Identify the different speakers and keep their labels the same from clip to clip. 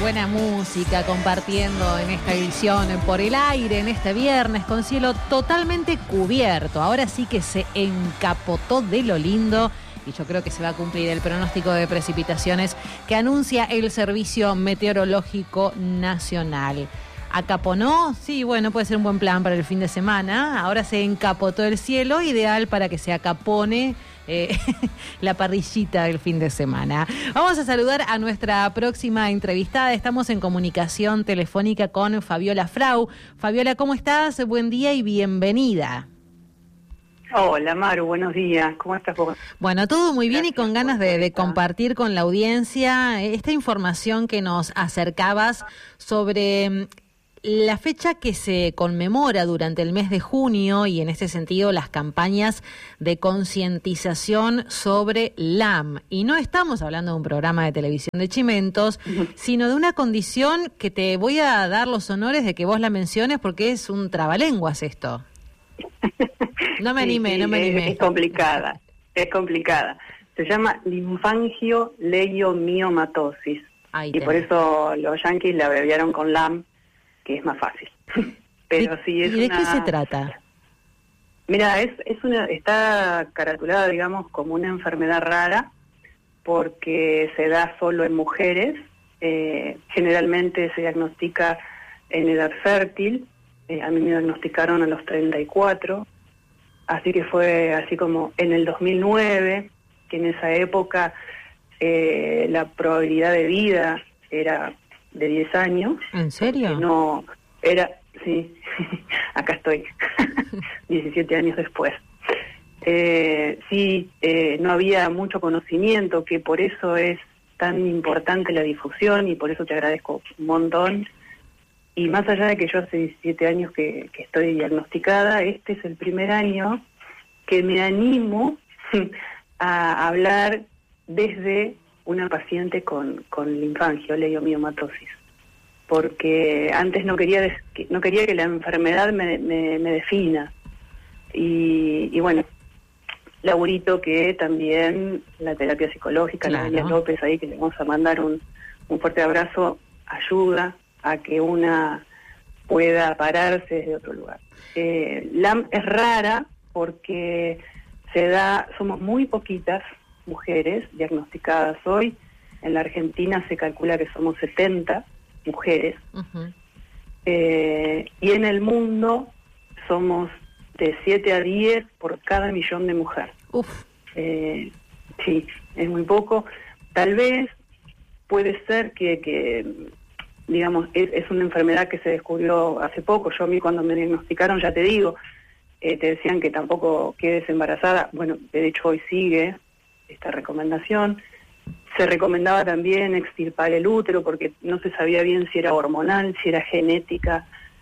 Speaker 1: buena música, compartiendo en esta edición por el aire, en este viernes, con cielo totalmente cubierto. Ahora sí que se encapotó de lo lindo y yo creo que se va a cumplir el pronóstico de precipitaciones que anuncia el Servicio Meteorológico Nacional. ¿Acaponó? Sí, bueno, puede ser un buen plan para el fin de semana. Ahora se encapotó el cielo, ideal para que se acapone la parrillita del fin de semana. Vamos a saludar a nuestra próxima entrevistada. Estamos en comunicación telefónica con Fabiola Frau. Fabiola, ¿cómo estás? Buen día y bienvenida.
Speaker 2: Hola Maru, buenos días. ¿Cómo estás vos?
Speaker 1: Bueno, todo muy bien.
Speaker 2: Gracias,
Speaker 1: y con ganas de compartir con la audiencia esta información que nos acercabas sobre la fecha que se conmemora durante el mes de junio y en este sentido las campañas de concientización sobre LAM. Y no estamos hablando de un programa de televisión de chimentos, sino de una condición que te voy a dar los honores de que vos la menciones porque es un trabalenguas esto. No me animé.
Speaker 2: Es complicada. Se llama linfangioleiomyomatosis. Y por eso los yanquis la abreviaron con LAM, que es más fácil. Pero sí es.
Speaker 1: ¿Y de qué se trata?
Speaker 2: Mira, está caratulada, digamos, como una enfermedad rara, porque se da solo en mujeres. Generalmente se diagnostica en edad fértil. A mí me diagnosticaron a los 34, así que fue así como en el 2009, que en esa época la probabilidad de vida era de 10 años.
Speaker 1: ¿En serio?
Speaker 2: No, sí, acá estoy, 17 años después. No había mucho conocimiento, que por eso es tan importante la difusión y por eso te agradezco un montón. Y más allá de que yo hace 17 años que estoy diagnosticada, este es el primer año que me animo a hablar desde una paciente con linfangioleiomyomatosis, porque antes no quería que la enfermedad me defina. Y bueno, laburito que también la terapia psicológica, claro. Noelia López ahí, que le vamos a mandar un fuerte abrazo, ayuda a que una pueda pararse desde otro lugar. LAM es rara porque somos muy poquitas mujeres diagnosticadas hoy. En la Argentina se calcula que somos 70 mujeres. Uh-huh. Y en el mundo somos de 7 a 10 por cada millón de mujeres. Sí, es muy poco. Tal vez puede ser que digamos, es una enfermedad que se descubrió hace poco. A mí cuando me diagnosticaron, ya te digo, te decían que tampoco quedes embarazada. Bueno, de hecho hoy sigue esta recomendación. Se recomendaba también extirpar el útero porque no se sabía bien si era hormonal, si era genética.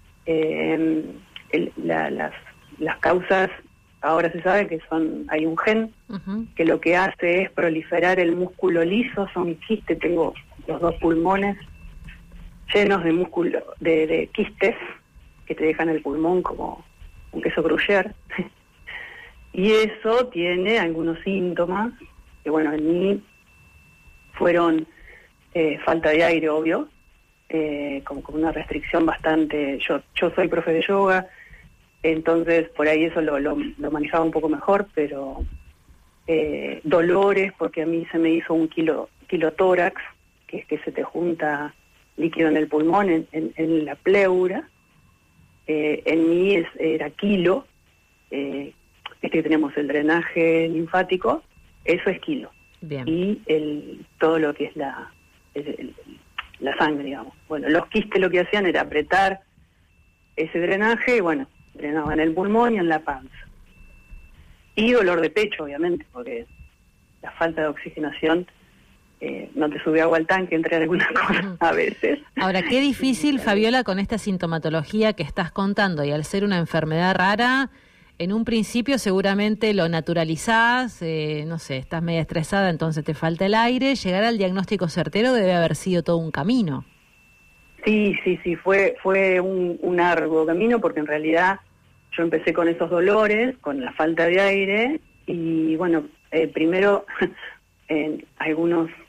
Speaker 2: Las causas, ahora se sabe que hay un gen, uh-huh, que lo que hace es proliferar el músculo liso. Son quistes, tengo los 2 pulmones llenos de músculo, de quistes que te dejan el pulmón como un queso gruyère. Y eso tiene algunos síntomas que, bueno, en mí fueron falta de aire, obvio, como una restricción bastante. Yo soy profe de yoga, entonces por ahí eso lo manejaba un poco mejor, pero dolores, porque a mí se me hizo un kilotórax, que es que se te junta líquido en el pulmón, en la pleura. En mí era kilo. Que tenemos el drenaje linfático, eso es kilo. Bien. Y todo lo que es la sangre, digamos. Bueno, los quistes lo que hacían era apretar ese drenaje y, bueno, drenaban el pulmón y en la panza. Y dolor de pecho, obviamente, porque la falta de oxigenación no te sube agua al tanque, entre algunas cosas a veces.
Speaker 1: Ahora, qué difícil, Fabiola, con esta sintomatología que estás contando, y al ser una enfermedad rara, en un principio seguramente lo naturalizás, no sé, estás media estresada, entonces te falta el aire. Llegar al diagnóstico certero debe haber sido todo un camino.
Speaker 2: Sí, fue un arduo camino, porque en realidad yo empecé con esos dolores, con la falta de aire, y bueno, primero algunos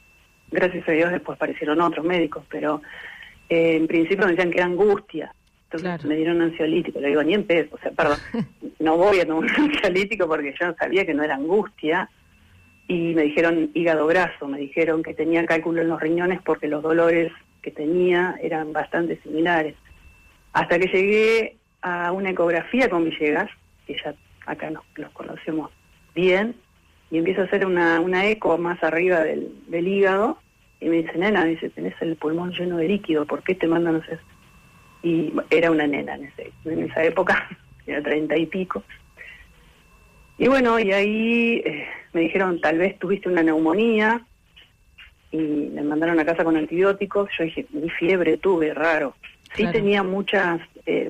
Speaker 2: gracias a Dios después aparecieron otros médicos, pero en principio me decían que era angustia. Entonces
Speaker 1: Claro.
Speaker 2: me dieron un ansiolítico, le digo, ni en pedo, o sea, perdón, no voy a tomar un ansiolítico porque yo no sabía que no era angustia, y me dijeron hígado graso, me dijeron que tenía cálculo en los riñones porque los dolores que tenía eran bastante similares. Hasta que llegué a una ecografía con Villegas, que ya acá los conocemos bien, y empiezo a hacer una eco más arriba del hígado, y me dice, nena, dice, tenés el pulmón lleno de líquido, ¿por qué te mandan a hacer? Y era una nena en esa época, era 30 y pico. Y bueno, y ahí me dijeron, tal vez tuviste una neumonía, y me mandaron a casa con antibióticos. Yo dije, ni fiebre tuve, raro. Sí,
Speaker 1: Claro.
Speaker 2: tenía muchas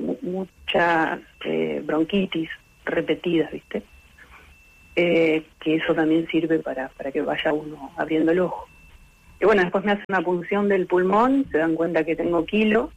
Speaker 2: bronquitis repetidas, ¿viste? Que eso también sirve para que vaya uno abriendo el ojo. Y bueno, después me hacen una punción del pulmón, se dan cuenta que tengo quilo,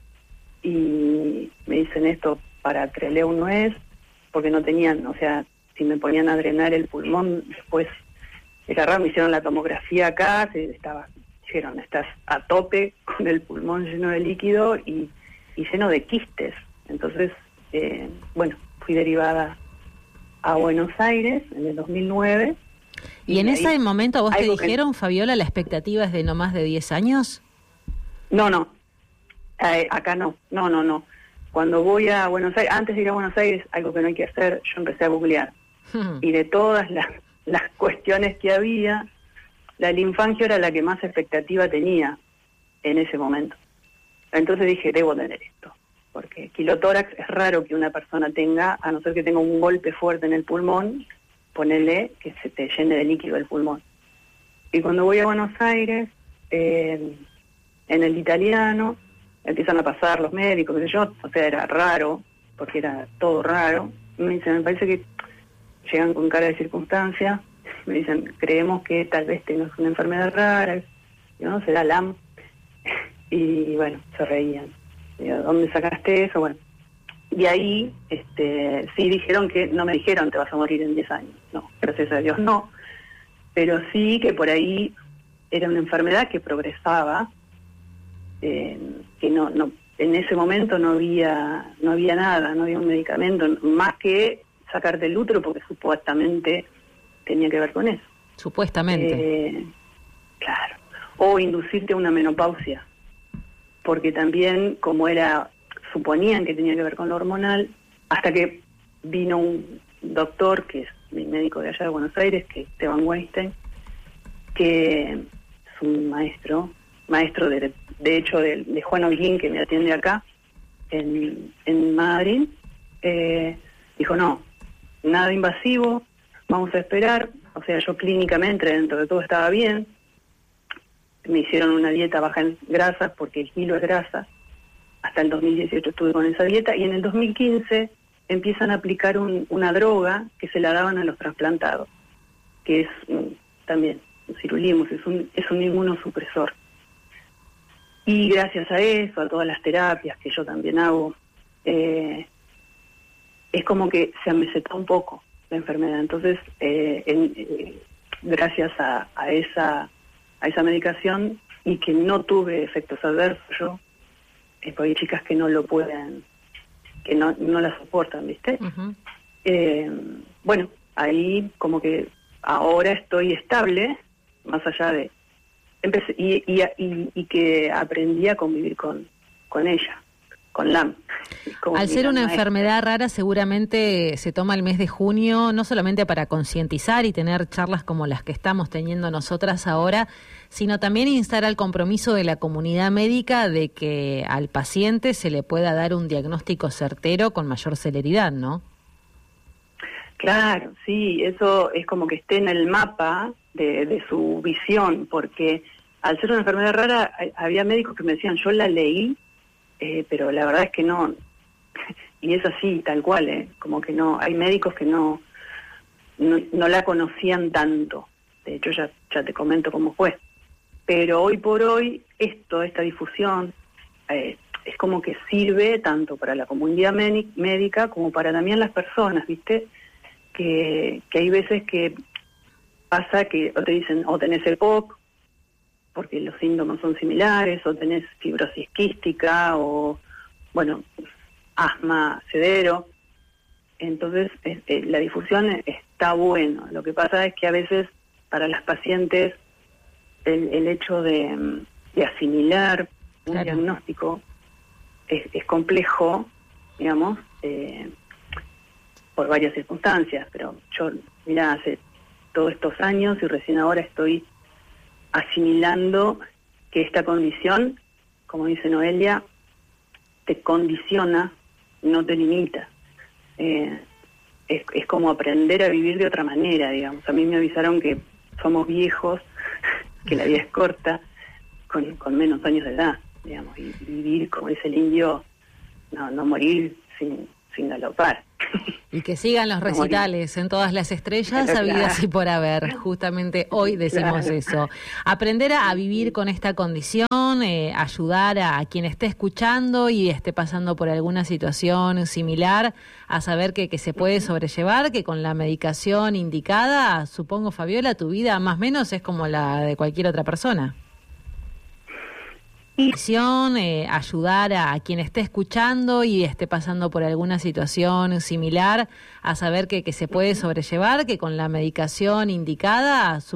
Speaker 2: y me dicen esto para Trelew no es, porque no tenían, o sea, si me ponían a drenar el pulmón, después era raro, me hicieron la tomografía acá, dijeron, estás a tope con el pulmón lleno de líquido y lleno de quistes. Entonces, bueno, fui derivada a Buenos Aires en el 2009.
Speaker 1: ¿Y en ese
Speaker 2: ahí,
Speaker 1: momento vos te
Speaker 2: algo que-
Speaker 1: dijeron, Fabiola, la expectativa es de no más de 10 años?
Speaker 2: No, acá no. Cuando voy a Buenos Aires, antes de ir a Buenos Aires, algo que no hay que hacer, yo empecé a googlear. Y de todas las cuestiones que había, la linfangio era la que más expectativa tenía en ese momento. Entonces dije, debo tener esto, porque quilotórax es raro que una persona tenga, a no ser que tenga un golpe fuerte en el pulmón, ponerle que se te llene de líquido el pulmón. Y cuando voy a Buenos Aires, en el italiano, empiezan a pasar los médicos, qué sé yo, o sea, era raro, porque era todo raro. Me dicen, me parece que llegan con cara de circunstancia, me dicen, creemos que tal vez tengas una enfermedad rara, y no, será LAM. Y bueno, se reían. Digo, ¿dónde sacaste eso? Bueno, y ahí sí dijeron que, no me dijeron te vas a morir en 10 años, no, gracias a Dios no, pero sí que por ahí era una enfermedad que progresaba, que no en ese momento no había nada, no había un medicamento, más que sacarte el útero, porque supuestamente tenía que ver con eso.
Speaker 1: Supuestamente.
Speaker 2: Claro. O inducirte a una menopausia, porque también, como suponían que tenía que ver con lo hormonal, hasta que vino un doctor, que es mi médico de allá de Buenos Aires, que es Esteban Weinstein, que es un maestro de hecho de Juan Holguín, que me atiende acá en Madrid. Dijo, no, nada invasivo, vamos a esperar. O sea, yo clínicamente dentro de todo estaba bien. Me hicieron una dieta baja en grasas, porque el kilo es grasa. Hasta el 2018 estuve con esa dieta, y en el 2015 empiezan a aplicar una droga que se la daban a los trasplantados, que es también un sirolimus, es un inmunosupresor. Y gracias a eso, a todas las terapias que yo también hago, es como que se amesetó un poco la enfermedad. Entonces, gracias a esa medicación, y que no tuve efectos adversos yo, porque hay chicas que no lo pueden, que no la soportan, ¿viste?
Speaker 1: Uh-huh.
Speaker 2: Bueno, ahí como que ahora estoy estable, más allá de... Empecé, y que aprendí a convivir con ella, con LAM.
Speaker 1: Al ser una enfermedad rara, seguramente se toma el mes de junio, no solamente para concientizar y tener charlas como las que estamos teniendo nosotras ahora, sino también instar al compromiso de la comunidad médica de que al paciente se le pueda dar un diagnóstico certero con mayor celeridad, ¿no?
Speaker 2: Claro, sí, eso es como que esté en el mapa de su visión, porque al ser una enfermedad rara, había médicos que me decían, yo la leí, pero la verdad es que no, y es así, tal cual, como que no, hay médicos que no la conocían tanto. De hecho, ya te comento cómo fue. Pero hoy por hoy, esta difusión, es como que sirve tanto para la comunidad médica como para también las personas, ¿viste? Que hay veces que pasa que o te dicen, o tenés EPOC, porque los síntomas son similares, o tenés fibrosis quística, o, bueno, asma severo. Entonces, la difusión está bueno. Lo que pasa es que a veces para las pacientes el hecho de asimilar un diagnóstico es complejo, digamos, por varias circunstancias. Pero yo, mira, hace todos estos años y recién ahora estoy asimilando que esta condición, como dice Noelia, te condiciona, no te limita. Es como aprender a vivir de otra manera, digamos. A mí me avisaron que somos viejos, que la vida es corta, con menos años de edad, digamos, y vivir como dice el indio, no morir sin galopar.
Speaker 1: Y que sigan los recitales en todas las estrellas, habidas y por haber. Justamente hoy decimos eso. Aprender a vivir con esta condición, ayudar a quien esté escuchando y esté pasando por alguna situación similar, a saber que se puede sobrellevar, que con la medicación indicada, supongo, Fabiola, tu vida más o menos es como la de cualquier otra persona. Ayudar a quien esté escuchando y esté pasando por alguna situación similar, a saber que se puede sobrellevar, que con la medicación indicada